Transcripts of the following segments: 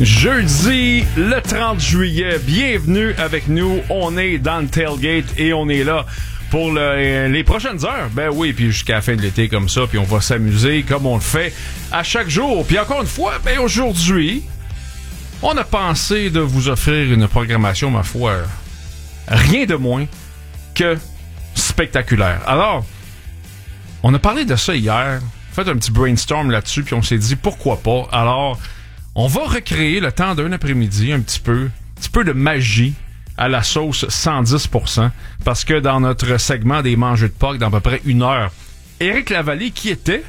Jeudi, le 30 juillet, bienvenue avec nous. On est dans le tailgate et on est là pour les prochaines heures. Ben oui, puis jusqu'à la fin de l'été comme ça, puis on va s'amuser comme on le fait à chaque jour. Puis encore une fois, ben aujourd'hui, on a pensé de vous offrir une programmation, ma foi, rien de moins que spectaculaire. Alors, on a parlé de ça hier, fait un petit brainstorm là-dessus, puis on s'est dit pourquoi pas. Alors, on va recréer le temps d'un après-midi un petit peu de magie à la sauce 110%, parce que dans notre segment des mangeux de Pâques, dans à peu près une heure, Éric Lavallée, qui était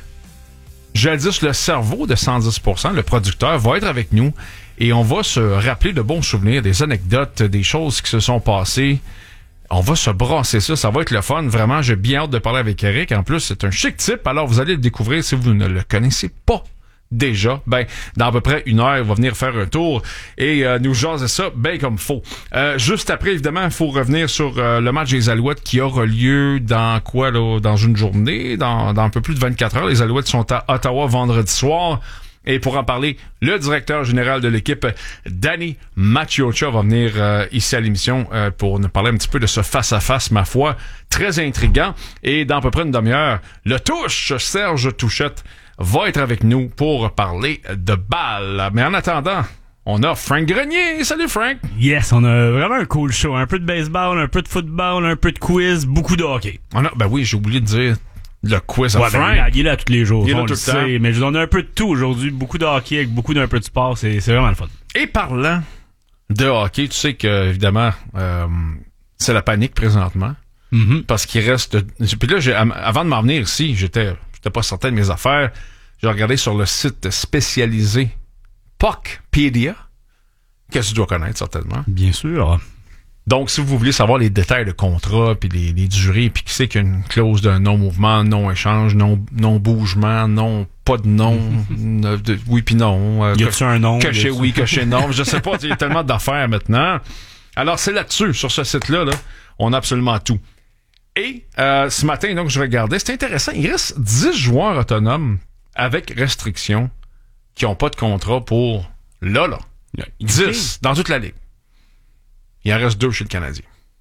jadis le cerveau de 110%, le producteur, va être avec nous et on va se rappeler de bons souvenirs, des anecdotes, des choses qui se sont passées. On va se brasser ça va être le fun. Vraiment, j'ai bien hâte de parler avec Éric. En plus, c'est un chic type, alors vous allez le découvrir si vous ne le connaissez pas déjà. Ben, dans à peu près une heure, il va venir faire un tour et nous jaser ça ben comme faut. Juste après, évidemment, il faut revenir sur le match des Alouettes qui aura lieu dans quoi, là, dans une journée, dans un peu plus de 24 heures. Les Alouettes sont à Ottawa vendredi soir. Et pour en parler, le directeur général de l'équipe, Danny Maciocia, va venir ici à l'émission pour nous parler un petit peu de ce face-à-face, ma foi, très intriguant. Et dans à peu près une demi-heure, le touche, Serge Touchette, va être avec nous pour parler de balle. Mais en attendant, on a Frank Grenier. Salut Frank! Yes, on a vraiment un cool show. Un peu de baseball, un peu de football, un peu de quiz, beaucoup de hockey. Ben oui, j'ai oublié de dire le quiz à Frank. Il est là tous les jours. Il est là on tout le sait, mais on a un peu de tout aujourd'hui. Beaucoup de hockey avec beaucoup d'un peu de sport. C'est vraiment le fun. Et parlant de hockey, tu sais que évidemment c'est la panique présentement. Mm-hmm. Parce qu'il reste... Puis là, avant de m'en venir ici, j'étais pas certain de mes affaires. J'ai regardé sur le site spécialisé Puckpedia, que tu dois connaître certainement. Bien sûr. Donc, si vous voulez savoir les détails de contrat, puis les durées, puis qui c'est qu'il y a une clause de non-mouvement, non-échange, non-bougement, non, pas de nom, oui puis non. Y a-tu un nom? Caché oui, caché non. Je sais pas, il y a tellement d'affaires maintenant. Alors, c'est là-dessus, sur ce site-là, là, on a absolument tout. Et ce matin, donc, je regardais, c'est intéressant, il reste 10 joueurs autonomes avec restriction qui n'ont pas de contrat pour là. 10 dans toute la ligue. Il en reste 2 chez le Canadien.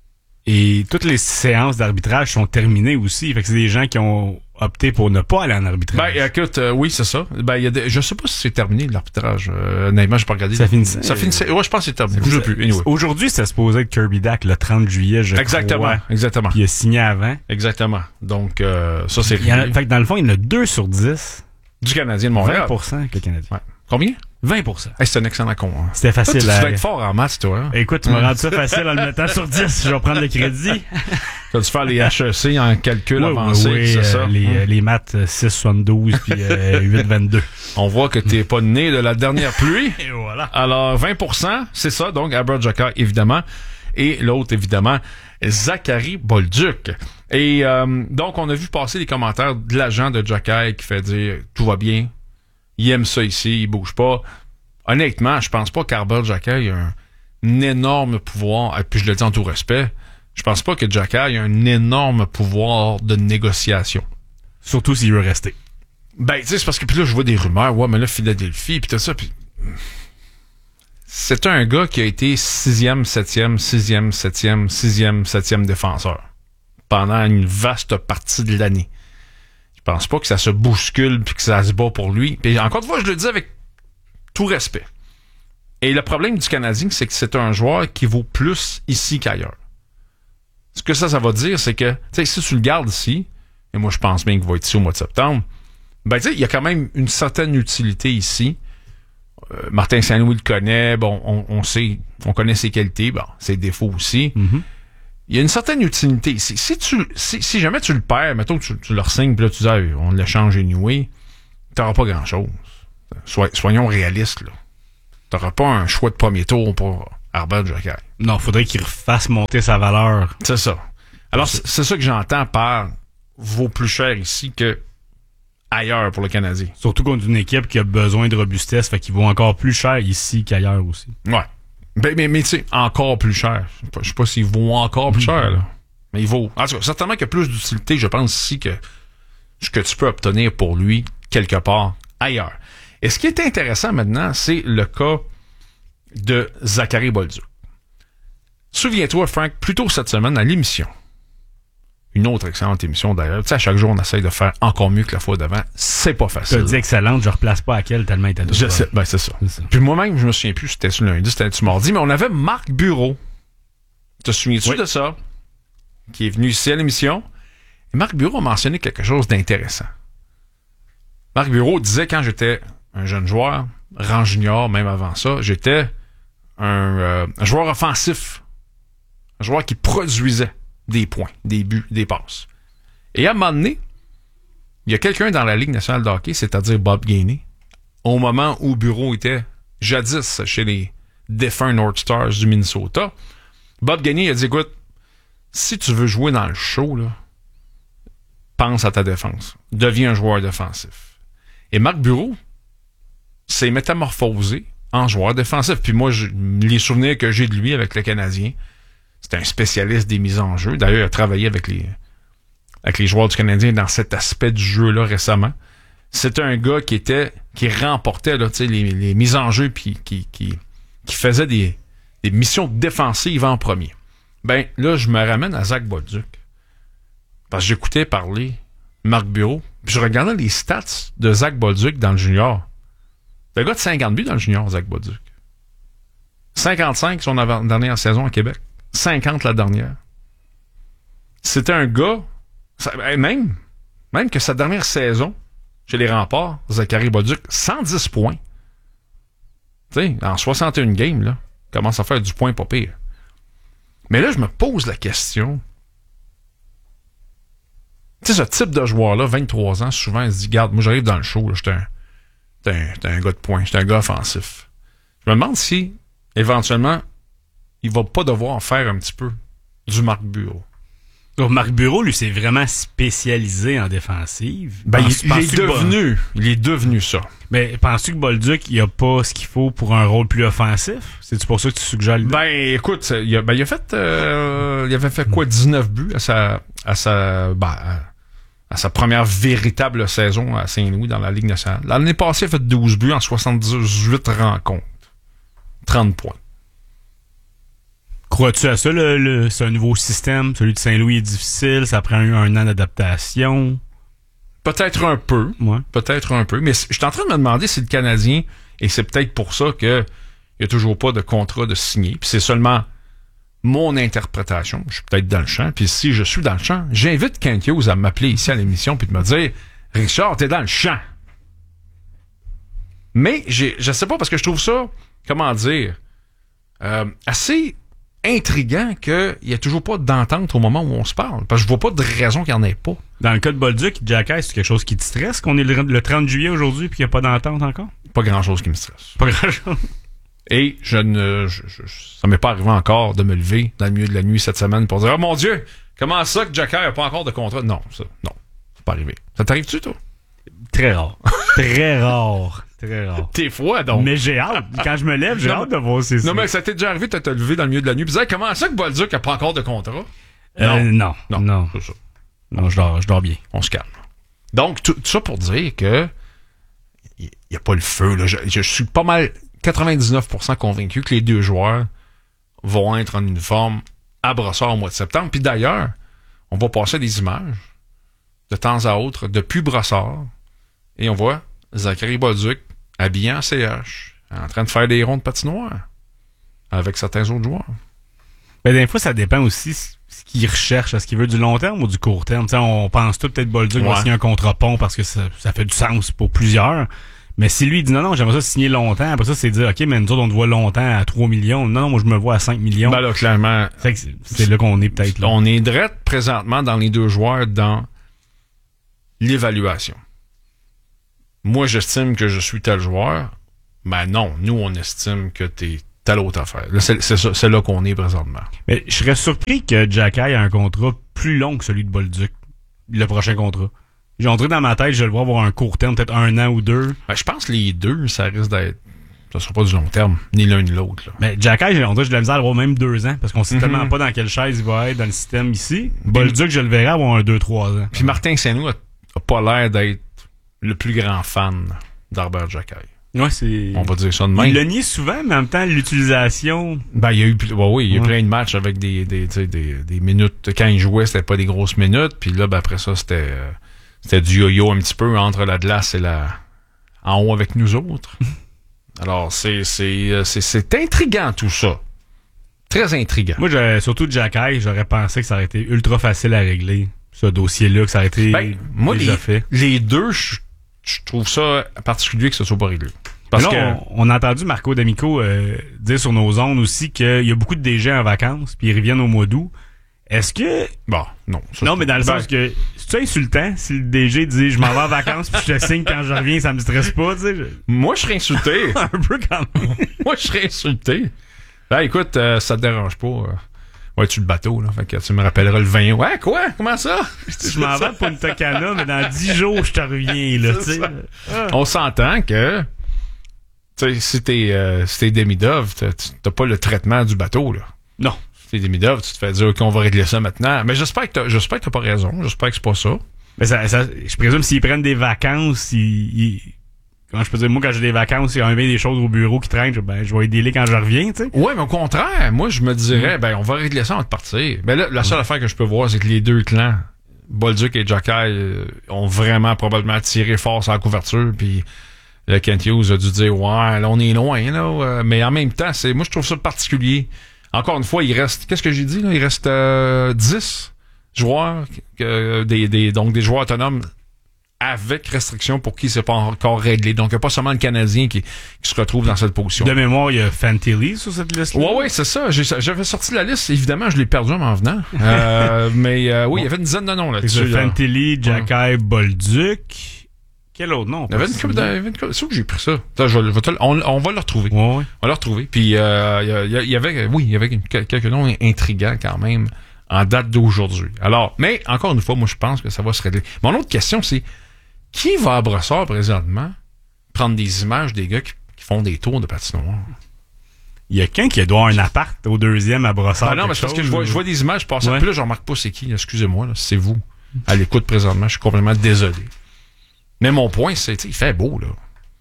Et toutes les séances d'arbitrage sont terminées aussi. Fait que c'est des gens qui ont opté pour ne pas aller en arbitrage. Ben, écoute, oui, c'est ça. Ben, je sais pas si c'est terminé, l'arbitrage. Honnêtement, j'ai pas regardé. Ça finissait. Ouais, je pense que c'est terminé. Je sais plus. Anyway. Aujourd'hui, c'était supposé être Kirby Dach le 30 juillet, je crois. Exactement. Puis il a signé avant. Exactement. Donc, ça, c'est fait que dans le fond, il y en a 2 sur 10. Du Canadien de Montréal. 20% avec le Canadien. Ouais. Combien? 20%. Hey, c'est un excellent con. Hein. C'était facile. Toi, tu dois être fort en maths, toi. Hein? Écoute, tu m'as rendu ça facile en le mettant sur 10. Je vais prendre le crédit. Tu as dû faire les HEC en calcul avancé, oui, c'est ça? Les maths 6,72 puis 8,22. On voit que t'es pas né de la dernière pluie. Et voilà. Alors, 20%, c'est ça. Donc, Albert Jacquard, évidemment. Et l'autre, évidemment, Zachary Bolduc. Et donc, on a vu passer les commentaires de l'agent de Jacquard qui fait dire « Tout va bien. Il aime ça ici. Il bouge pas. » Honnêtement, je pense pas qu'Albert Jacquard ait un énorme pouvoir. Et puis, je le dis en tout respect. Je pense pas que Jacquard ait un énorme pouvoir de négociation. Surtout s'il veut rester. Ben, tu sais, c'est parce que puis là, je vois des rumeurs. Ouais, mais là, Philadelphie, puis tout ça. Puis c'est un gars qui a été 6e, 7e, 6e, 7e, 6e, 7e défenseur pendant une vaste partie de l'année. Je pense pas que ça se bouscule puis que ça se bat pour lui. Puis encore une fois, je le dis avec tout respect. Et le problème du Canadien, c'est que c'est un joueur qui vaut plus ici qu'ailleurs. Ce que ça va dire, c'est que, tu sais, si tu le gardes ici, et moi je pense bien qu'il va être ici au mois de septembre, ben tu sais, il y a quand même une certaine utilité ici. Martin Saint-Louis le connaît, bon, on sait, on connaît ses qualités, bon, ses défauts aussi. Mm-hmm. Il y a une certaine utilité ici. Si jamais tu le perds, mettons que tu le re-signes, puis là tu dis, hey, on l'échange anyway, t'auras pas grand-chose. Soyons réalistes, là. T'auras pas un choix de premier tour pour Albert Jacquard. Non, faudrait qu'il refasse monter sa valeur. C'est ça. Alors, c'est ça que j'entends par vaut plus cher ici que ailleurs pour le Canadien. Surtout contre une équipe qui a besoin de robustesse, fait qu'il vaut encore plus cher ici qu'ailleurs aussi. Ouais. Mais tu sais, encore plus cher. Je sais pas s'il vaut encore plus cher, là. Mais il vaut. En tout cas, certainement qu'il y a plus d'utilité, je pense, ici que ce que tu peux obtenir pour lui quelque part ailleurs. Et ce qui est intéressant maintenant, c'est le cas de Zachary Bolduc. Souviens-toi, Frank, plus tôt cette semaine, à l'émission, une autre excellente émission d'ailleurs, tu sais, à chaque jour, on essaye de faire encore mieux que la fois d'avant. C'est pas facile. Tu as dit excellente, je replace pas à quelle tellement il était Je sais, ben c'est ça. Puis moi-même, je me souviens plus si c'était sur lundi, c'était sur mardi, mais on avait Marc Bureau. Te souviens-tu de ça? Qui est venu ici à l'émission. Et Marc Bureau a mentionné quelque chose d'intéressant. Marc Bureau disait quand j'étais un jeune joueur, rang junior, même avant ça, j'étais un joueur offensif. Un joueur qui produisait des points, des buts, des passes. Et à un moment donné, il y a quelqu'un dans la Ligue nationale de hockey, c'est-à-dire Bob Gainey, au moment où Bureau était jadis chez les défunts North Stars du Minnesota, Bob Gainey a dit, écoute, si tu veux jouer dans le show, là, pense à ta défense. Deviens un joueur défensif. Et Marc Bureau s'est métamorphosé en joueur défensif. Puis moi, les souvenirs que j'ai de lui avec le Canadien, c'était un spécialiste des mises en jeu. D'ailleurs, il a travaillé avec les joueurs du Canadien dans cet aspect du jeu-là récemment. C'était un gars qui remportait là, les mises en jeu puis qui faisait des missions défensives en premier. Ben là, je me ramène à Zach Bolduc. Parce que j'écoutais parler Marc Bureau, puis je regardais les stats de Zach Bolduc dans le junior. C'est un gars de 50 buts dans le junior, Zach Bolduc. 55 son dernière saison à Québec. 50 la dernière. C'était un gars, même que sa dernière saison chez les Remparts, Zachary Bolduc, 110 points. Tu sais, en 61 games, là, commence à faire du point pas pire. Mais là, je me pose la question. Tu sais, ce type de joueur-là, 23 ans, souvent, il se dit, garde, moi, j'arrive dans le show, là, j'étais un gars de poing, j'étais un gars offensif. Je me demande si, éventuellement, il va pas devoir faire un petit peu du Marc Bureau. Donc, Marc Bureau, lui, c'est vraiment spécialisé en défensive. Ben, il est devenu ça. Mais penses-tu que Bolduc, il a pas ce qu'il faut pour un rôle plus offensif? C'est-tu pour ça que tu suggères lui? Ben, écoute, il avait fait quoi, 19 buts à sa première véritable saison à Saint-Louis dans la Ligue nationale. L'année passée, il a fait 12 buts en 78 rencontres. 30 points. Crois-tu à ça, c'est un nouveau système? Celui de Saint-Louis est difficile, ça prend un an d'adaptation. Peut-être un peu. Ouais. Peut-être un peu. Mais je suis en train de me demander si le Canadien, et c'est peut-être pour ça qu'il n'y a toujours pas de contrat de signer, puis c'est seulement mon interprétation. Je suis peut-être dans le champ. Puis si je suis dans le champ, j'invite Kent Hughes à m'appeler ici à l'émission puis de me dire « Richard, t'es dans le champ. » Mais je sais pas, parce que je trouve ça, comment dire, assez intriguant qu'il n'y a toujours pas d'entente au moment où on se parle. Parce que je vois pas de raison qu'il n'y en ait pas. Dans le cas de Bolduc, Jacky, c'est quelque chose qui te stresse qu'on est le 30 juillet aujourd'hui puis qu'il n'y a pas d'entente encore? Pas grand-chose qui me stresse. Pas grand-chose. Et ça m'est pas arrivé encore de me lever dans le milieu de la nuit cette semaine pour dire « Oh mon Dieu, comment ça que Jacky n'a pas encore de contrat? » Non, c'est pas arrivé. Ça t'arrive-tu, toi? Très rare. Très rare. Très rare. T'es froid, donc. Mais j'ai hâte. Quand je me lève, j'ai hâte de voir ces. Non, mais ça t'est déjà arrivé de te lever dans le milieu de la nuit et dire comment ça que Bolduc n'a pas encore de contrat? Non. C'est ça. Non, je dors bien. On se calme. Donc, tout ça pour dire que il n'y a pas le feu. Là. Je suis pas mal 99% convaincu que les deux joueurs vont être en uniforme à Brossard au mois de septembre. Puis d'ailleurs, on va passer des images de temps à autre depuis Brossard et on voit Zachary Bolduc habillé en CH, en train de faire des ronds de patinoire avec certains autres joueurs. Ben, des fois, ça dépend aussi ce qu'il recherche. Est-ce qu'il veut du long terme ou du court terme? T'sais, on pense tout peut-être Bolduc va signer un contrat pont parce que ça fait du sens pour plusieurs. Mais si lui il dit non, j'aimerais ça signer longtemps, après ça, c'est dire, OK, mais nous autres, on te voit longtemps à 3 millions. Non, moi, je me vois à 5 millions. Ben là, clairement. C'est là qu'on est peut-être là. On est direct présentement dans les deux joueurs dans l'évaluation. Moi, j'estime que je suis tel joueur. Ben non, nous, on estime que t'es telle autre affaire. Là, c'est là qu'on est présentement. Mais je serais surpris que Jacky ait un contrat plus long que celui de Bolduc, le prochain contrat. J'ai entré dans ma tête, je vais le voir avoir un court terme, peut-être 1 an ou 2. Ben, je pense que les deux, ça risque d'être... Ça sera pas du long terme, ni l'un ni l'autre. Là. Mais Jacky, j'ai de la misère à avoir même 2 ans, parce qu'on sait tellement pas dans quelle chaise il va être dans le système ici. Bolduc, je le verrai avoir un 2-3 ans. Puis Martin Saint-Louis a pas l'air d'être le plus grand fan d'Arbert Jacky. Ouais, c'est... On va dire ça de même. Il l'a nié souvent, mais en même temps, l'utilisation... Ben, il y a eu, il y a eu plein de matchs avec des minutes. Quand il jouait, c'était pas des grosses minutes. Puis là, ben, après ça, c'était du yo-yo un petit peu entre la glace et en haut avec nous autres. Alors, c'est intriguant, tout ça. Très intriguant. Moi, surtout Jack Eye, j'aurais pensé que ça aurait été ultra facile à régler, ce dossier-là, que ça aurait été moi, déjà fait. Les deux, je trouve ça particulier que ce soit pas réglé. Parce que on a entendu Marco D'Amico dire sur nos ondes aussi qu'il y a beaucoup de DG en vacances, puis ils reviennent au mois d'août. Est-ce que... Bon, non. Non, mais dans le sens que... C'est-tu insultant si le DG dit « Je m'en vais en vacances puis je te signe quand je reviens, ça me stresse pas », tu sais? Moi, je serais insulté. Un peu quand même. Moi, je serais insulté. Ben, écoute, ça te dérange pas. Ouais, tu le bateau, là. Fait que tu me rappelleras le 20. Ouais, quoi? Comment ça? Je m'en vais à Punta Cana, mais dans 10 jours, je te reviens, là, tu sais. On s'entend que... Tu sais, si t'es demi-dove, t'as pas le traitement du bateau, là. Non. Si t'es demi-dove, tu te fais dire qu'on va régler ça maintenant. Mais j'espère que t'as pas raison. J'espère que c'est pas ça. Mais je présume s'ils prennent des vacances, comment je peux dire, moi, quand j'ai des vacances, il y a bien des choses au bureau qui traînent, ben, je vais aider quand je reviens, tu sais. Ouais, mais au contraire, moi, je me dirais, ben, on va régler ça avant de partir. Ben là, la seule affaire que je peux voir, c'est que les deux clans, Bolduc et Jacky, ont vraiment probablement tiré fort sur la couverture, puis le Kent Hughes a dû dire, ouais, là, on est loin, là. Mais en même temps, moi, je trouve ça particulier. Encore une fois, il reste, qu'est-ce que j'ai dit, là? Il reste 10 joueurs, donc des joueurs autonomes avec restriction pour qui c'est pas encore réglé. Donc, il n'y a pas seulement le Canadien qui se retrouve dans cette position. De mémoire, il y a Fantilli sur cette liste-là. Ouais, c'est ça. J'avais sorti la liste. Évidemment, je l'ai perdu en m'en venant. Mais oui, il y avait une dizaine de noms là-dessus. Fantilli, Jacky, Bolduc. Quel autre nom? Il y avait une couple. C'est où que j'ai pris ça? On va le retrouver. Ouais. On va le retrouver. Puis, il y avait quelques noms intrigants quand même en date d'aujourd'hui. Alors, mais encore une fois, moi, je pense que ça va se régler. Mon autre question, c'est qui va à Brossard présentement prendre des images des gars qui font des tours de patinoire? Il y a quelqu'un qui doit avoir un appart au deuxième à Brossard. Ah non, mais c'est parce que je vois des images passer. Puis là, je remarque pas c'est qui. Excusez-moi, là, c'est vous. À l'écoute présentement, je suis complètement désolé. Mais mon point, c'est, tu sais, il fait beau, là.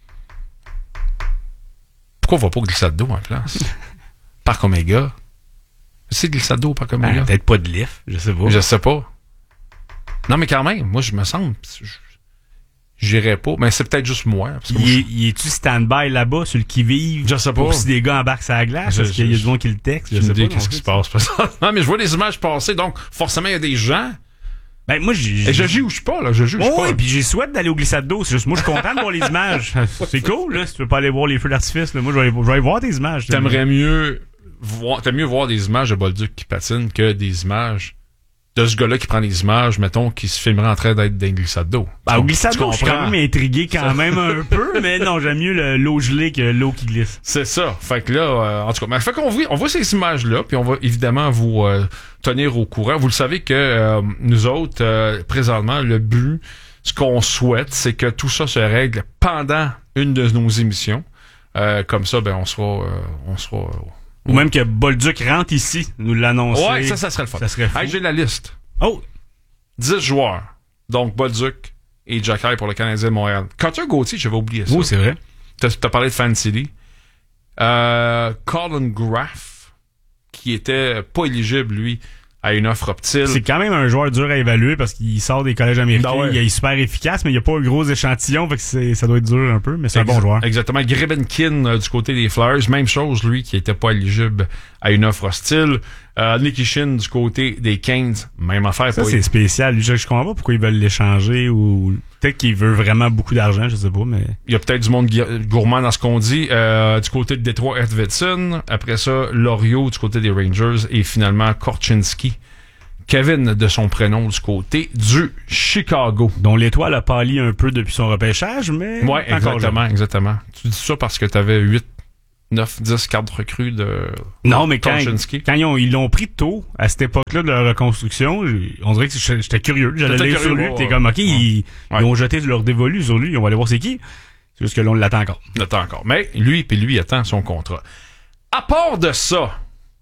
Pourquoi on va pas au glissade d'eau en place? Parc Omega. C'est glissade d'eau au Parc Omega? Peut-être pas de lift, je sais pas. Je sais pas. Non, mais quand même, moi, je me sens... J'irais pas, mais c'est peut-être juste moi. Parce que il est-tu stand-by là-bas, sur le qui-vive? Je sais pas. Pour si des gars embarquent sur la glace, parce qu'il y a du monde qui le texte. Je sais pas qu'est-ce qui se passe. Non, mais je vois des images passer, donc forcément, il y a des gens... Ben, moi, je juge pas, là. Je juge pas. Oui, puis j'ai souhaité d'aller au glissade d'eau. C'est juste, moi, je suis content de voir les images. C'est cool, là. Si tu veux pas aller voir les feux d'artifice, là. Moi, je vais aller voir des images. T'aimes mieux voir des images de Bolduc qui patine que des images de ce gars-là qui prend des images, mettons, qui se filmerait en train d'être dans une glissade d'eau. Ben, au glissade d'eau, je suis quand même intrigué quand même un peu, mais non, j'aime mieux l'eau gelée que l'eau qui glisse. C'est ça. Fait que là, en tout cas, fait qu'on voit ces images-là, puis on va évidemment vous tenir au courant. Vous le savez que nous autres, présentement, le but, ce qu'on souhaite, c'est que tout ça se règle pendant une de nos émissions. Comme ça, ben on sera ou même que Bolduc rentre ici, nous l'annoncer. Ouais, ça serait le fun. Ça serait fou. Hey, j'ai la liste. Oh! 10 joueurs. Donc, Bolduc et Jacky pour le Canadien de Montréal. Cutter Gauthier, j'avais oublié ça. Oui, c'est vrai. T'as parlé de Fantilli. Colin Graff, qui était pas éligible, lui, à une offre optile. C'est quand même un joueur dur à évaluer parce qu'il sort des collèges américains. Ben ouais. Il est super efficace, mais il n'y a pas un gros échantillon, fait que ça doit être dur un peu, mais c'est un bon joueur. Exactement. Grebenkin du côté des Flyers, même chose, lui, qui était pas éligible à une offre hostile. Nikishin du côté des Canes, même affaire. Ça, c'est spécial. Je comprends pas pourquoi ils veulent l'échanger ou peut-être qu'il veut vraiment beaucoup d'argent, je sais pas, mais... Il y a peut-être du monde gourmand dans ce qu'on dit. Du côté de Détroit, Edvidson. Après ça, Loriot du côté des Rangers et finalement Korchinski. Kevin de son prénom du côté du Chicago. Dont l'étoile a pâli un peu depuis son repêchage, mais... Ouais, exactement. Tu dis ça parce que t'avais 8, 9, 10 cartes recrues de... Non, mais quand ils l'ont pris tôt, à cette époque-là de la reconstruction, on dirait que j'étais curieux. J'allais lire sur lui, t'es comme, OK, ils ont jeté leur dévolu sur lui, on va aller voir c'est qui. C'est juste que là, on l'attend encore. On l'attend encore. Mais lui attend son contrat. À part de ça...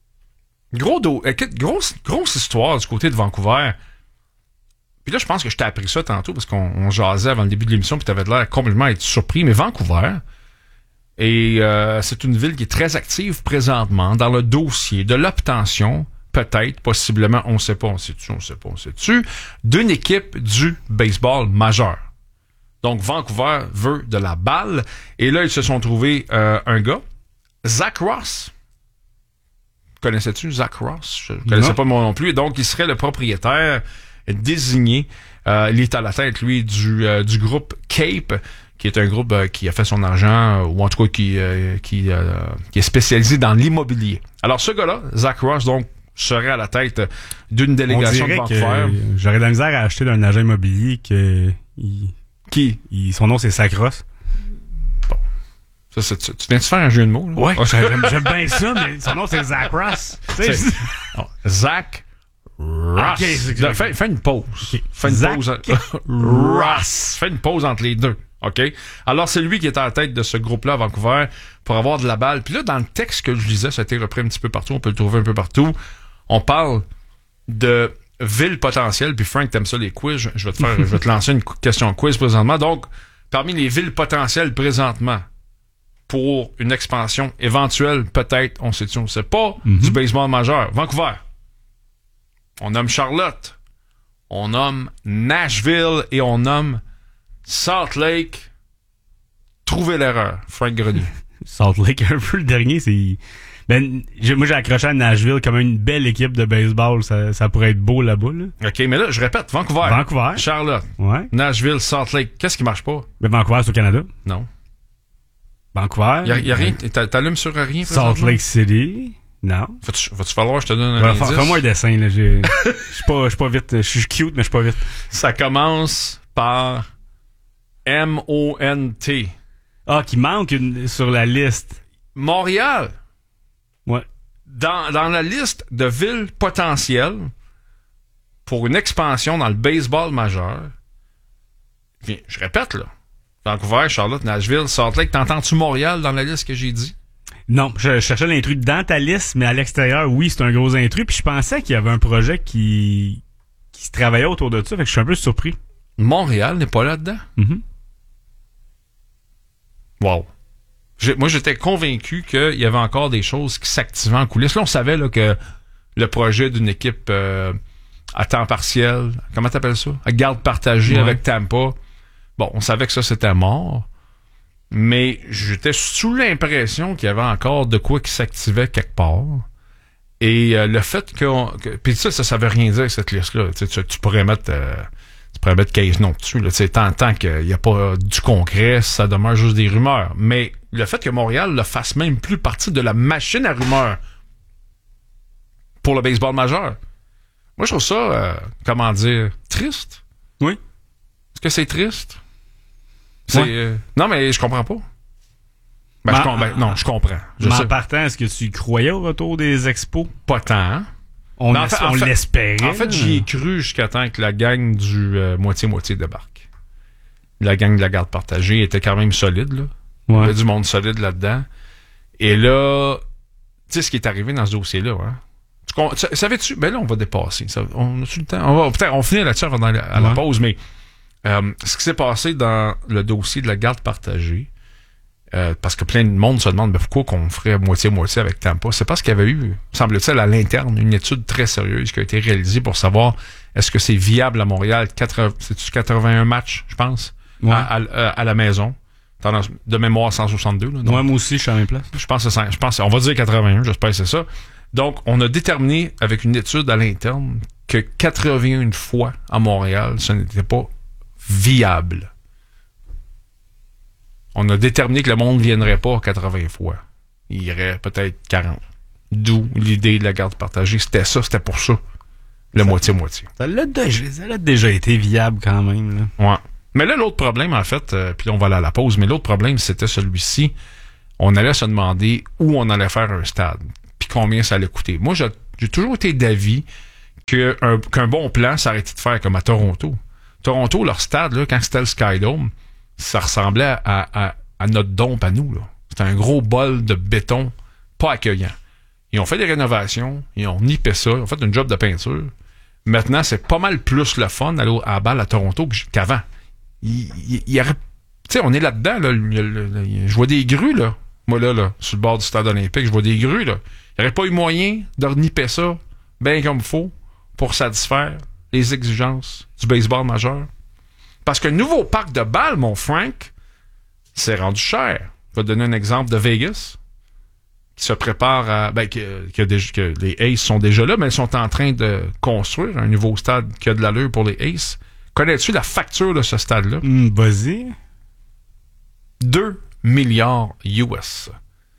Grosse histoire du côté de Vancouver. Puis là, je pense que je t'ai appris ça tantôt parce qu'on jasait avant le début de l'émission puis t'avais l'air complètement être surpris. Mais Vancouver Et c'est une ville qui est très active présentement dans le dossier de l'obtention, peut-être, possiblement, on sait pas, d'une équipe du baseball majeur. Donc, Vancouver veut de la balle. Et là, ils se sont trouvés un gars, Zach Ross. Connaissais-tu Zach Ross? Je ne connaissais pas moi non plus. Et donc, il serait le propriétaire désigné. Il est à la tête, lui, du groupe Cape, qui est un groupe qui a fait son argent, ou en tout cas qui est spécialisé dans l'immobilier. Alors, ce gars-là, Zach Ross, donc, serait à la tête d'une délégation de Vancouver. J'aurais de la misère à acheter d'un agent immobilier son nom, c'est Zach Ross. Bon. Ça, tu viens de faire un jeu de mots, là? Ouais, j'aime bien ça, mais son nom, c'est Zach Ross. Zach Ross. Okay, fais une pause. Okay. Fais une pause. Ross. Fais une pause entre les deux. OK? Alors, c'est lui qui est à la tête de ce groupe-là à Vancouver pour avoir de la balle. Puis là, dans le texte que je lisais, ça a été repris un petit peu partout. On peut le trouver un peu partout. On parle de ville potentielle. Puis Frank, t'aimes ça les quiz. Je vais te lancer une question quiz présentement. Donc, parmi les villes potentielles présentement pour une expansion éventuelle, peut-être, on sait pas, du baseball majeur. Vancouver. On nomme Charlotte. On nomme Nashville et on nomme Salt Lake. Trouvez l'erreur. Frank Grenier. Salt Lake, un peu le dernier, c'est... moi, j'ai accroché à Nashville comme une belle équipe de baseball. Ça pourrait être beau là-bas, là. OK, mais là, je répète, Vancouver. Charlotte. Ouais. Nashville, Salt Lake. Qu'est-ce qui marche pas? Mais Vancouver, c'est au Canada. Non. Vancouver. Y a rien. T'allumes sur rien, Salt Lake City. Non. Va-tu falloir que je te donne un indice? Fais-moi un dessin, là. Je suis pas vite. Je suis cute, mais je suis pas vite. Ça commence par M-O-N-T. Ah, qui manque sur la liste. Montréal. Ouais. Dans la liste de villes potentielles pour une expansion dans le baseball majeur, je répète, là. Vancouver, Charlotte, Nashville, Salt Lake. T'entends-tu Montréal dans la liste que j'ai dit? Non, je cherchais l'intrus dans ta liste, mais à l'extérieur, oui, c'est un gros intrus. Puis je pensais qu'il y avait un projet qui se travaillait autour de ça, fait que je suis un peu surpris. Montréal n'est pas là-dedans? Mm-hmm. Wow. Moi, j'étais convaincu qu'il y avait encore des choses qui s'activaient en coulisses. Là, on savait là, que le projet d'une équipe à temps partiel, comment t'appelles ça? À garde partagée avec Tampa. Bon, on savait que ça, c'était mort. Mais j'étais sous l'impression qu'il y avait encore de quoi qui s'activait quelque part. Et le fait puis ça veut rien dire, cette liste-là. Tu pourrais mettre... Tu pourrais mettre 15 noms dessus. Là, tant qu'il n'y a pas du concret, ça demeure juste des rumeurs. Mais le fait que Montréal ne fasse même plus partie de la machine à rumeurs pour le baseball majeur, moi, je trouve ça, comment dire, triste. Oui. Est-ce que c'est triste? Non, mais je comprends pas. Non, je comprends. En partant, est-ce que tu croyais au retour des expos? Pas tant, hein? On l'espérait. En fait, j'y ai cru jusqu'à temps que la gang du moitié-moitié débarque. La gang de la garde partagée était quand même solide, là. Il y avait du monde solide là-dedans. Et là, tu sais ce qui est arrivé dans ce dossier-là, hein? Savais-tu? Ben là, on va dépasser. On a-tu le temps? On finit là-dessus avant à la pause, mais ce qui s'est passé dans le dossier de la garde partagée, parce que plein de monde se demande pourquoi qu'on ferait moitié-moitié avec Tampa. C'est parce qu'il y avait eu, semble-t-il, à l'interne, une étude très sérieuse qui a été réalisée pour savoir est-ce que c'est viable à Montréal, c'est-tu 81 matchs, je pense, à la maison. De mémoire 162. Là, moi aussi, je suis à la même place. Je pense, on va dire 81, j'espère que c'est ça. Donc, on a déterminé avec une étude à l'interne que 81 fois à Montréal, ce n'était pas viable. On a déterminé que le monde ne viendrait pas 80 fois. Il irait peut-être 40. D'où l'idée de la garde partagée. C'était pour ça. Le moitié-moitié. Ça l'a déjà été viable quand même. Là. Ouais. Mais là, l'autre problème, en fait, puis là, on va aller à la pause, mais l'autre problème, c'était celui-ci. On allait se demander où on allait faire un stade, puis combien ça allait coûter. Moi, j'ai toujours été d'avis qu'un bon plan, ça aurait été de faire comme à Toronto. Toronto, leur stade, là, quand c'était le Skydome, ça ressemblait à notre dompe à nous. Là. C'était un gros bol de béton pas accueillant. Ils ont fait des rénovations, ils ont nippé ça, ils ont fait une job de peinture. Maintenant, c'est pas mal plus le fun d'aller à la balle à Toronto qu'avant. Il y aurait... Tu sais, on est là-dedans, là, je vois des grues, là. Moi, là, sur le bord du stade olympique, je vois des grues, là. Il n'y aurait pas eu moyen de reniper ça bien comme il faut pour satisfaire les exigences du baseball majeur. Parce que le nouveau parc de balles, mon Frank, c'est rendu cher. Je vais te donner un exemple de Vegas, qui se prépare à... que les Aces sont déjà là, mais ils sont en train de construire un nouveau stade qui a de l'allure pour les Aces. Connais-tu la facture de ce stade-là? Vas-y. 2 milliards US.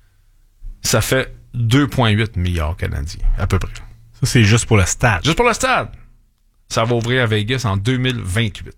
Ça fait 2,8 milliards canadiens, à peu près. Ça, c'est juste pour le stade. Juste pour le stade. Ça va ouvrir à Vegas en 2028.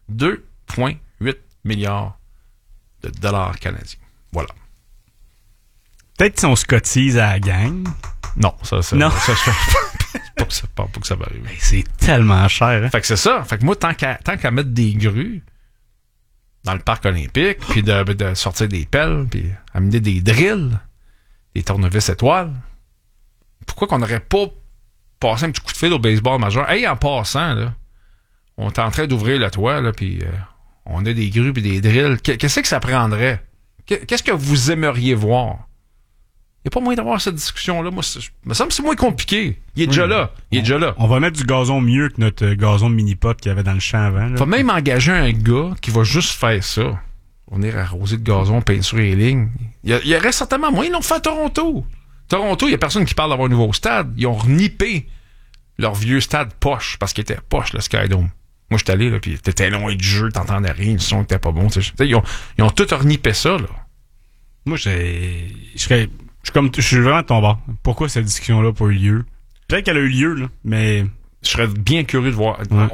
2,8 milliards de dollars canadiens. Voilà. Peut-être si on se cotise à la gang. Non, ça non. Ça je fais pas que ça va arriver. Mais c'est tellement cher. Hein? Fait que c'est ça. Fait que moi, tant qu'à mettre des grues dans le parc olympique, puis de sortir des pelles, puis amener des drills, des tournevis étoiles, pourquoi qu'on n'aurait pas passé un petit coup de fil au baseball majeur? Hey, en passant, là, on est en train d'ouvrir le toit, là, puis on a des grues puis des drills. Qu'est-ce que ça prendrait? Qu'est-ce que vous aimeriez voir? Il n'y a pas moyen d'avoir cette discussion-là. Moi, me semble que c'est moins compliqué. Il est déjà là. Il est déjà là. On va mettre du gazon mieux que notre gazon de mini-pot qu'il y avait dans le champ avant. Il faut même engager un gars qui va juste faire ça. On va venir arroser de gazon, peinture et lignes. Il y aurait certainement moyen. Ils l'ont fait à Toronto. Toronto, il n'y a personne qui parle d'avoir un nouveau stade. Ils ont renippé leur vieux stade poche parce qu'il était poche, le Skydome. Moi, je suis allé, là, puis t'étais loin du jeu, t'entendais rien, le son était pas bon. Ils ont tout renippé ça, là. Moi, je suis vraiment de ton bord. Pourquoi cette discussion-là n'a pas eu lieu? Peut-être qu'elle a eu lieu, là, mais... Je serais bien curieux de voir. Ouais.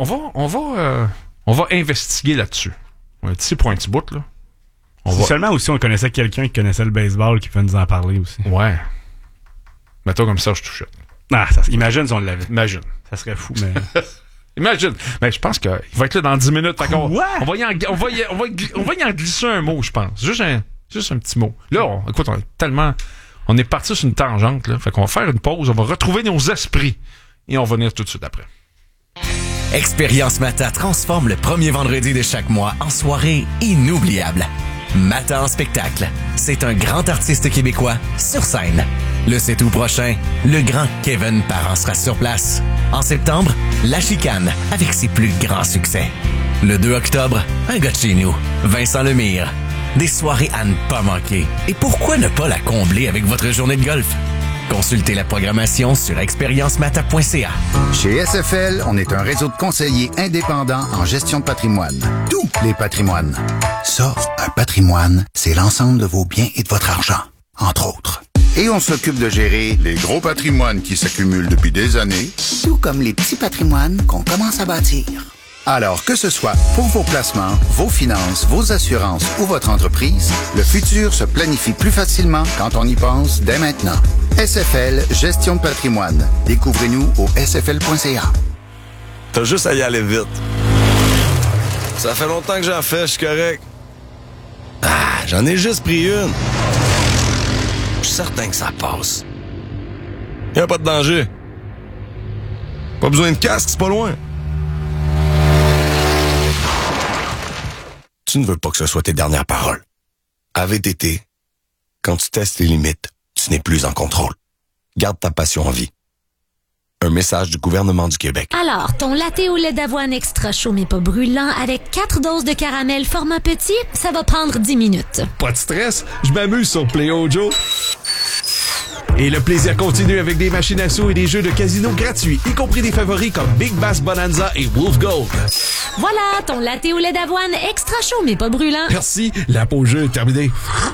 On va investiguer là-dessus. On est ici pour un petit bout, là. Seulement aussi, on connaissait quelqu'un qui connaissait le baseball qui pouvait nous en parler aussi. Ouais. Mettons comme ça, je touche. Imagine si on l'avait. Imagine. Ça serait fou, mais... Imagine. Mais je pense qu'il va être là dans 10 minutes. On va y en glisser un mot, je pense. Juste un petit mot. Là, écoute, on est parti sur une tangente, là. Fait qu'on va faire une pause, on va retrouver nos esprits et on va venir tout de suite après. Expérience Mata transforme le premier vendredi de chaque mois en soirée inoubliable. Mata en spectacle. C'est un grand artiste québécois sur scène. Le 7 août prochain, le grand Kevin Parent sera sur place. En septembre, La Chicane avec ses plus grands succès. Le 2 octobre, un gars de chez nous, Vincent Lemire. Des soirées à ne pas manquer. Et pourquoi ne pas la combler avec votre journée de golf? Consultez la programmation sur expériencemata.ca. Chez SFL, on est un réseau de conseillers indépendants en gestion de patrimoine. Tous les patrimoines. Ça, un patrimoine, c'est l'ensemble de vos biens et de votre argent, entre autres. Et on s'occupe de gérer les gros patrimoines qui s'accumulent depuis des années, tout comme les petits patrimoines qu'on commence à bâtir. Alors, que ce soit pour vos placements, vos finances, vos assurances ou votre entreprise, le futur se planifie plus facilement quand on y pense dès maintenant. SFL Gestion de patrimoine. Découvrez-nous au sfl.ca. T'as juste à y aller vite. Ça fait longtemps que j'en fais, je suis correct. J'en ai juste pris une. Je suis certain que ça passe. Y'a pas de danger. Pas besoin de casque, c'est pas loin. Tu ne veux pas que ce soit tes dernières paroles. À VTT, quand tu testes les limites, tu n'es plus en contrôle. Garde ta passion en vie. Un message du gouvernement du Québec. Alors, ton latte au lait d'avoine extra chaud mais pas brûlant avec 4 doses de caramel format petit, ça va prendre 10 minutes. Pas de stress, je m'amuse sur PlayOjo. Et le plaisir continue avec des machines à sous et des jeux de casino gratuits, y compris des favoris comme Big Bass Bonanza et Wolf Gold. Voilà, ton latte au lait d'avoine extra chaud mais pas brûlant. Merci, la pause jeu est terminée.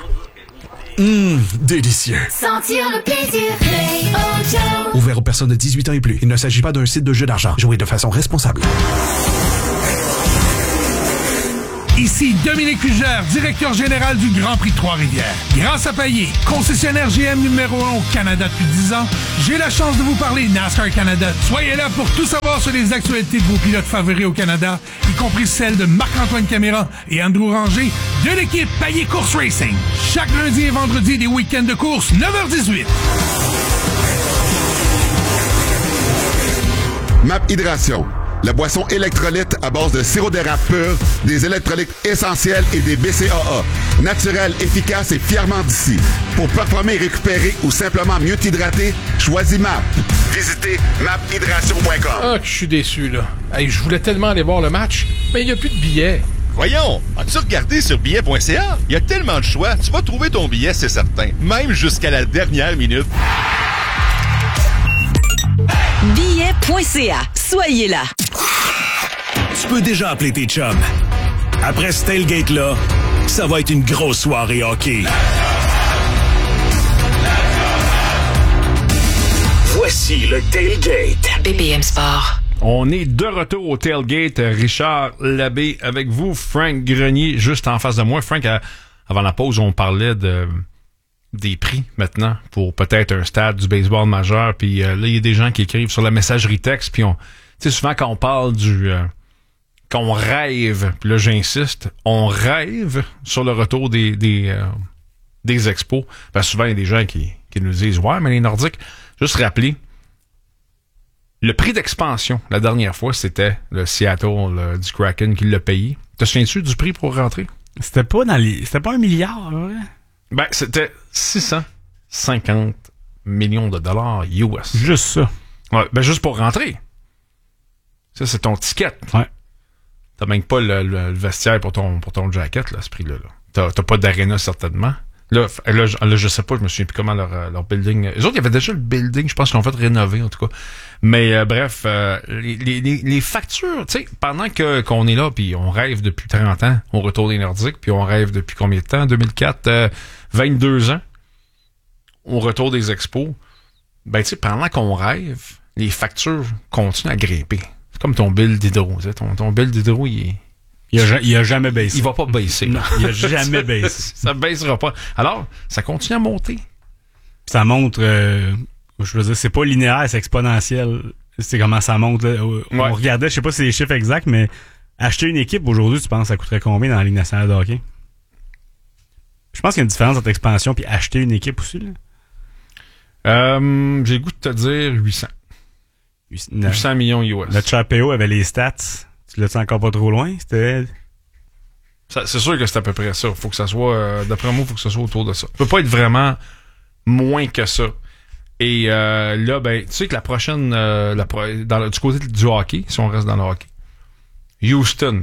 Délicieux. Sentir le plaisir, PlayOjo. Ouvert aux personnes de 18 ans et plus. Il ne s'agit pas d'un site de jeu d'argent. Jouez de façon responsable. Ici Dominique Fugère, directeur général du Grand Prix de Trois-Rivières. Grâce à Payet, concessionnaire GM numéro 1 au Canada depuis 10 ans, j'ai la chance de vous parler NASCAR Canada. Soyez là pour tout savoir sur les actualités de vos pilotes favoris au Canada, y compris celles de Marc-Antoine Caméra et Andrew Ranger de l'équipe Payet Course Racing. Chaque lundi et vendredi des week-ends de course, 9h18. MAP Hydration. La boisson électrolyte à base de sirop d'érable pur, des électrolytes essentiels et des BCAA. Naturel, efficace et fièrement d'ici. Pour performer, récupérer ou simplement mieux t'hydrater, choisis MAP. Visitez maphydration.com. Ah, je suis déçu, là. Hey, je voulais tellement aller voir le match, mais il n'y a plus de billets. Voyons, as-tu regardé sur billet.ca? Il y a tellement de choix, tu vas trouver ton billet, c'est certain. Même jusqu'à la dernière minute. Billet.ca. Soyez là. Tu peux déjà appeler tes chums. Après ce tailgate-là, ça va être une grosse soirée hockey. Voici le tailgate. BPM Sport. On est de retour au tailgate. Richard Labbé avec vous, Frank Grenier, juste en face de moi. Frank, avant la pause, on parlait des prix maintenant pour peut-être un stade du baseball majeur. Puis là, il y a des gens qui écrivent sur la messagerie texte. Puis tu sais, souvent quand on parle qu'on rêve, puis là j'insiste, on rêve sur le retour des expos. Parce que souvent, il y a des gens qui nous disent « Ouais, mais les Nordiques... » Juste rappeler, le prix d'expansion, la dernière fois, c'était le Seattle du Kraken qui l'a payé. Te souviens-tu du prix pour rentrer? C'était pas $1 milliard, là, ouais? Ben, c'était 650 millions de dollars US. Juste ça. Ouais, ben, juste pour rentrer. Ça, c'est ton ticket. Ouais. T'as même pas le vestiaire pour ton jacket, là, à ce prix-là. Là. T'as pas d'aréna, certainement. Là, je sais pas, je me souviens plus comment leur building... Eux autres, il y avait déjà le building, je pense qu'ils l'ont fait rénover, en tout cas. Mais bref, les factures, tu sais, pendant qu'on est là, puis on rêve depuis 30 ans au retour des Nordiques, puis on rêve depuis combien de temps? 2004, 22 ans, au retour des expos. Ben, tu sais, pendant qu'on rêve, les factures continuent à grimper. C'est comme ton bill d'hydro, tu sais. Ton bill d'hydro, il a jamais baissé. Il va pas baisser. Non, il a jamais baissé. Ça baissera pas. Alors, ça continue à monter. Ça montre, je veux dire, c'est pas linéaire, c'est exponentiel. C'est comment ça monte. Là. On regardait, je sais pas si c'est les chiffres exacts, mais acheter une équipe aujourd'hui, tu penses que ça coûterait combien dans la Ligue nationale de hockey? Je pense qu'il y a une différence entre expansion et acheter une équipe aussi. Là. J'ai le goût de te dire 800. 800 millions US. Notre Chapéo avait les stats. Tu l'as-tu encore pas trop loin? C'était... C'est sûr que c'est à peu près ça. Faut que ça soit, d'après moi, faut que ça soit autour de ça. Ça peut pas être vraiment moins que ça. Et là, ben, tu sais que la prochaine, du côté du hockey, si on reste dans le hockey, Houston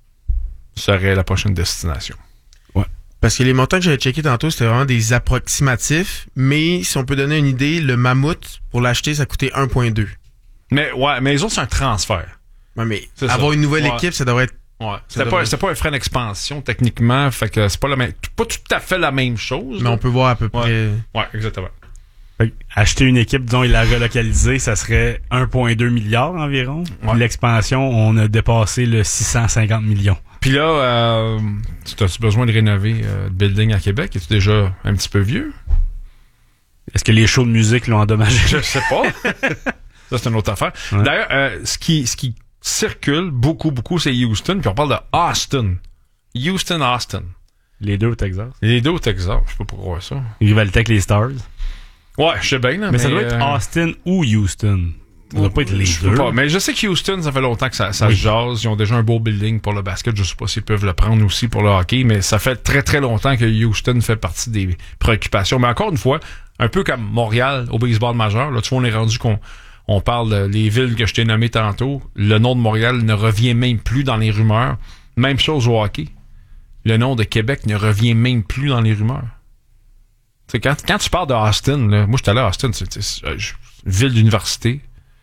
serait la prochaine destination. Ouais. Parce que les montants que j'avais checkés tantôt, c'était vraiment des approximatifs. Mais si on peut donner une idée, le Mammouth, pour l'acheter, ça coûtait 1,2. Mais les autres, c'est un transfert. Ouais, mais avoir une nouvelle équipe, ça devrait être... Ouais. C'était pas un frais d'expansion, techniquement. Fait que c'est pas pas tout à fait la même chose. Mais là. on peut voir à peu près... Ouais, exactement. Fait acheter une équipe, disons, et la relocaliser, ça serait 1,2 milliard environ. Ouais. L'expansion, on a dépassé le 650 millions. Puis là, as-tu besoin de rénover le building à Québec? Es-tu déjà un petit peu vieux? Est-ce que les shows de musique l'ont endommagé? Je sais pas. Ça, c'est une autre affaire. Ouais. D'ailleurs, ce qui circule beaucoup, c'est Houston. Puis on parle de Austin. Houston-Austin. Les deux au Texas. Les deux au Texas. Je sais pas pourquoi ça. Rivalité avec les Stars. Ouais, je sais bien. Là, mais ça doit être Austin ou Houston. Ça doit pas être les deux. Pas. Mais je sais que Houston, ça fait longtemps que ça se jase. Ils ont déjà un beau building pour le basket. Je sais pas s'ils peuvent le prendre aussi pour le hockey. Mais ça fait très, très longtemps que Houston fait partie des préoccupations. Mais encore une fois, un peu comme Montréal au baseball majeur. Là, tu vois, on est rendu qu'on parle des villes que je t'ai nommées tantôt. Le nom de Montréal ne revient même plus dans les rumeurs. Même chose au hockey. Le nom de Québec ne revient même plus dans les rumeurs. T'sais, quand tu parles de Austin, là, moi je suis allé à Austin, c'est une ville d'université.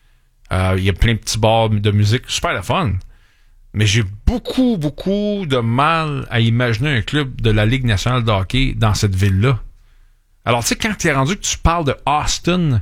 Il y a plein de petits bars de musique, super le fun. Mais j'ai beaucoup de mal à imaginer un club de la Ligue nationale de hockey dans cette ville-là. Alors tu sais, quand t'es rendu que tu parles de Austin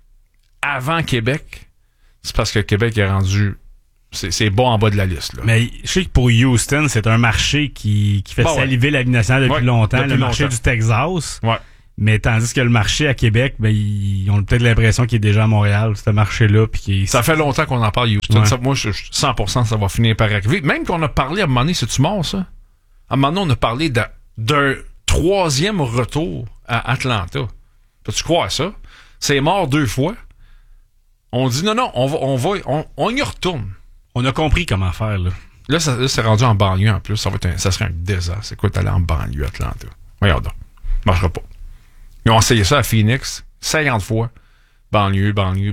avant Québec, c'est parce que Québec est rendu... C'est bas en bas de la liste. Là. Mais je sais que pour Houston, c'est un marché qui fait saliver la Ligue nationale depuis longtemps. Le marché du Texas. Ouais. Mais tandis que le marché à Québec, ben ils ont peut-être l'impression qu'il est déjà à Montréal, ce marché-là. Ça fait longtemps qu'on en parle, Houston. Ouais. Ça, moi, je 100% ça va finir par arriver. Même qu'on a parlé à un moment donné, c'est-tu mort, ça? À un moment donné, on a parlé d'un troisième retour à Atlanta. Peux-tu croire ça? C'est mort 2 fois. On dit non, on y retourne. On a compris comment faire, là. Là, c'est rendu en banlieue en plus. Ça serait un désastre. C'est quoi d'aller en banlieue, Atlanta? Regarde, ça marchera pas. Ils ont essayé ça à Phoenix 50 fois. Banlieue.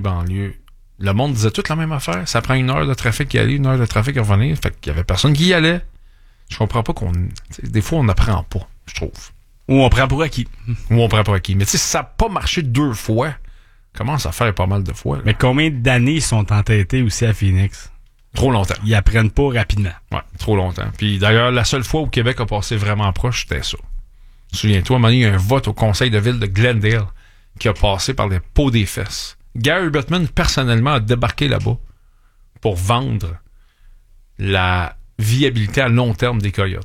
Le monde disait toute la même affaire. Ça prend 1 heure de trafic y aller, 1 heure de trafic à revenir. Fait qu'il y avait personne qui y allait. Je comprends pas des fois, on n'apprend pas, je trouve. Ou on prend pour acquis. Mais tu sais, si ça n'a pas marché 2 fois, commence à faire pas mal de fois. Là. Mais combien d'années ils sont entêtés aussi à Phoenix? Trop longtemps. Ils apprennent pas rapidement. Ouais, trop longtemps. Puis d'ailleurs, la seule fois où Québec a passé vraiment proche, c'était ça. Souviens-toi, à un moment donné, il y a un vote au conseil de ville de Glendale qui a passé par les pots des fesses. Gary Bettman, personnellement, a débarqué là-bas pour vendre la viabilité à long terme des Coyotes.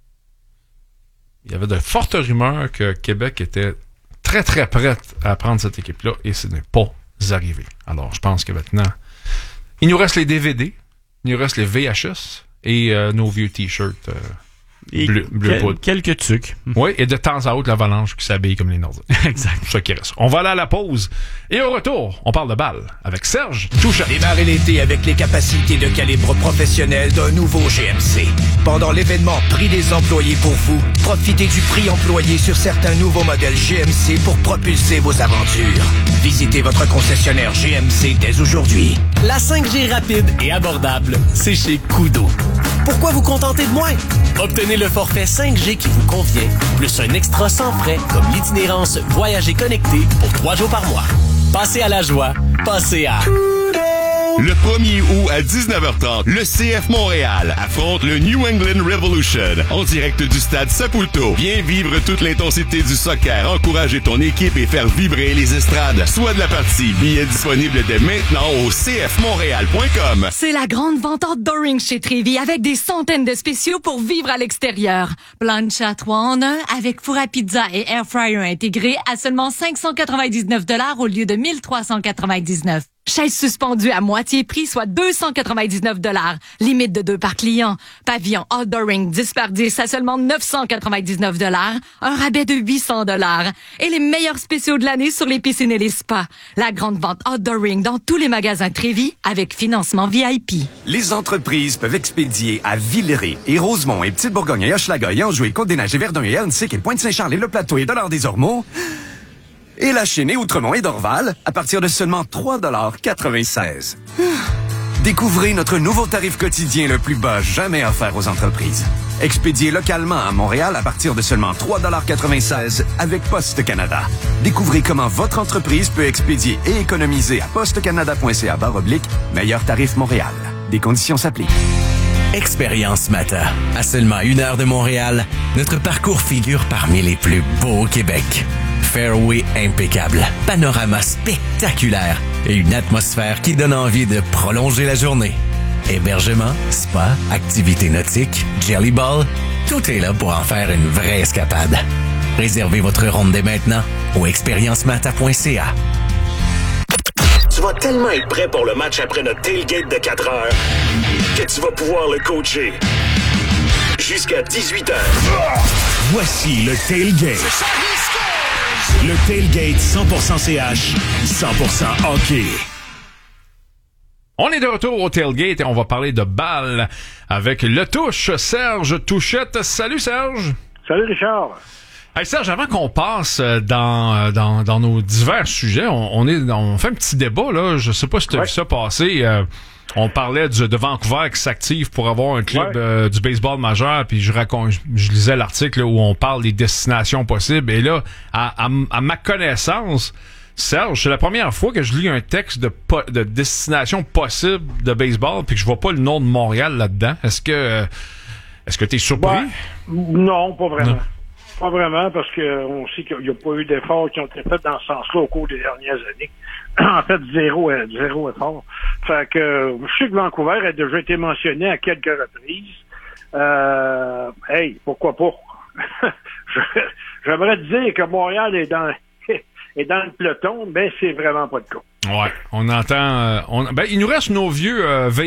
Il y avait de fortes rumeurs que Québec était très, très prête à prendre cette équipe-là et ce n'est pas arrivé. Alors, je pense que maintenant, il nous reste les DVD, il nous reste les VHS et nos vieux T-shirts bleu poudre. Quelques trucs. Oui, et de temps à autre, l'Avalanche qui s'habille comme les Nordiques. Exact. C'est ça qui reste. On va aller à la pause. Et au retour, on parle de balle avec Serge Touchette. Démarrez l'été avec les capacités de calibre professionnel d'un nouveau GMC. Pendant l'événement Prix des employés pour vous, profitez du prix employé sur certains nouveaux modèles GMC pour propulser vos aventures. Visitez votre concessionnaire GMC dès aujourd'hui. La 5G rapide et abordable, c'est chez Kudo. Pourquoi vous contenter de moins? Obtenez le forfait 5G qui vous convient, plus un extra sans frais comme l'itinérance Voyager connecté pour 3 jours par mois. Passez à la joie, passez à... Le 1er août à 19h30, le CF Montréal affronte le New England Revolution en direct du stade Saputo. Viens vivre toute l'intensité du soccer, encourager ton équipe et faire vibrer les estrades. Soit de la partie, billets disponibles dès maintenant au cfmontréal.com. C'est la grande vente outdooring chez Trévi avec des centaines de spéciaux pour vivre à l'extérieur. Plancha 3 en 1 avec four à pizza et air fryer intégré à seulement 599 $ au lieu de 1399. Chaise suspendue à moitié prix, soit 299 $. Limite de 2 par client. Pavillon outdooring 10 par 10 à seulement 999 $. Un rabais de 800 $. Et les meilleurs spéciaux de l'année sur les piscines et les spas. La grande vente outdooring dans tous les magasins Trévi avec financement VIP. Les entreprises peuvent expédier à Villeray et Rosemont et Petite-Bourgogne et Hochelaga et Anjou et Côte-des-Neiges et Verdun et Ahuntsic et Pointe-Saint-Charles et Le Plateau et Dollard-des-Ormeaux. Et la Chênaie, Outremont et Dorval à partir de seulement 3,96 $. Découvrez notre nouveau tarif quotidien le plus bas jamais offert aux entreprises. Expédié localement à Montréal à partir de seulement 3,96 $ avec Poste Canada. Découvrez comment votre entreprise peut expédier et économiser à postecanada.ca/meilleur tarif Montréal. Des conditions s'appliquent. Expérience Mata. À seulement 1 heure de Montréal, notre parcours figure parmi les plus beaux au Québec. Fairway impeccable, panorama spectaculaire et une atmosphère qui donne envie de prolonger la journée. Hébergement, spa, activités nautiques, jelly ball, tout est là pour en faire une vraie escapade. Réservez votre ronde dès maintenant au expériencemata.ca. Tu vas tellement être prêt pour le match après notre tailgate de 4 heures que tu vas pouvoir le coacher jusqu'à 18h. Voici le tailgate. Le tailgate 100% CH, 100% hockey. On est de retour au tailgate et on va parler de balle avec le touche Serge Touchette. Salut Serge. Salut Richard. Hey Serge, avant qu'on passe dans nos divers sujets, on fait un petit débat là. Je sais pas si tu as vu ça passer. On parlait de Vancouver qui s'active pour avoir un club du baseball majeur, puis je lisais l'article là, où on parle des destinations possibles. Et là, à ma connaissance, Serge, c'est la première fois que je lis un texte de destination possible de baseball, puis que je vois pas le nom de Montréal là-dedans. Est-ce que t'es surpris? Non, pas vraiment. Non. Pas vraiment, parce que on sait qu'il n'y a pas eu d'efforts qui ont été faits dans ce sens-là au cours des dernières années. En fait, zéro effort. Fait que je sais que Vancouver a déjà été mentionné à quelques reprises. Pourquoi pas? J'aimerais te dire que Montréal est dans le peloton, mais c'est vraiment pas le cas. Ouais, on entend. Il nous reste nos vieux